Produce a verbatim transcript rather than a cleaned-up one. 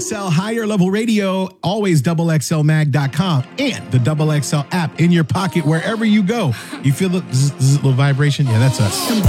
X L higher level radio, always double X L mag dot com, and the Double X L app in your pocket wherever you go. You feel the zzz, zzz, little vibration? Yeah, that's us.